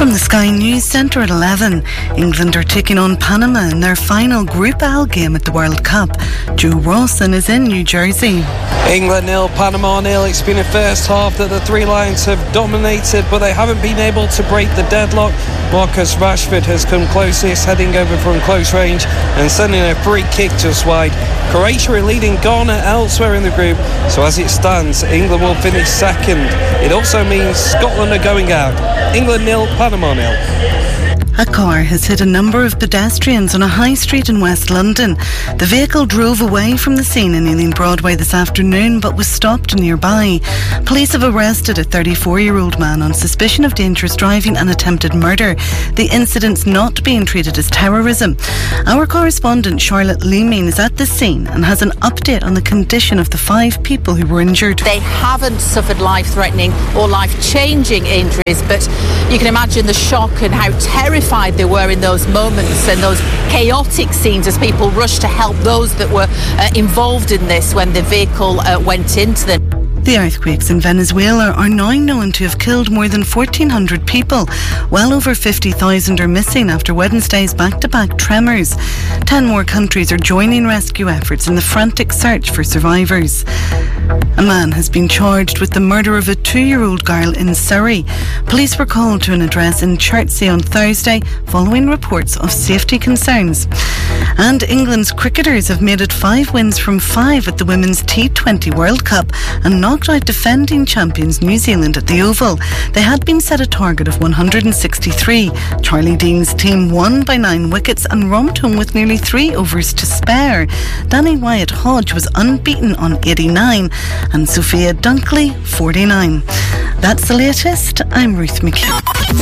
From the Sky News Centre at 11, England are taking on Panama in their final Group L game at the World Cup. Joe Rawson is in New Jersey. England 0, Panama 0. It's been a first half that the Three Lions have dominated, but they haven't been able to break the deadlock. Marcus Rashford has come closest, heading over from close range and sending a free kick just wide. Croatia are leading Ghana elsewhere in the group, so as it stands, England will finish second. It also means Scotland are going out. England 0, Panama 0. A car has hit a number of pedestrians on a high street in West London. The vehicle drove away from the scene in Ealing Broadway this afternoon but was stopped nearby. Police have arrested a 34-year-old man on suspicion of dangerous driving and attempted murder. The incident's not being treated as terrorism. Our correspondent Charlotte Leeming is at the scene and has an update on the condition of the 5 people who were injured. They haven't suffered life-threatening or life-changing injuries, but you can imagine the shock and how terrified they were in those moments and those chaotic scenes as people rushed to help those that were involved in this when the vehicle went into them. The earthquakes in Venezuela are now known to have killed more than 1,400 people. Well over 50,000 are missing after Wednesday's back-to-back tremors. 10 more countries are joining rescue efforts in the frantic search for survivors. A man has been charged with the murder of a 2-year-old girl in Surrey. Police were called to an address in Chertsey on Thursday following reports of safety concerns. And England's cricketers have made it 5 wins from 5 at the Women's T20 World Cup and knocked out defending champions New Zealand at the Oval. They had been set a target of 163. Charlie Dean's team won by 9 wickets and romped home with nearly 3 overs to spare. Danny Wyatt Hodge was unbeaten on 89 and Sophia Dunkley 49. That's the latest. I'm Ruth McKee.